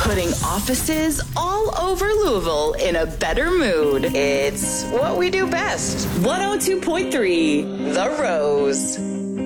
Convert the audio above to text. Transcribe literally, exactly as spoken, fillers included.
putting offices all over Louisville in a better mood. It's what we do best. one oh two point three The Rose.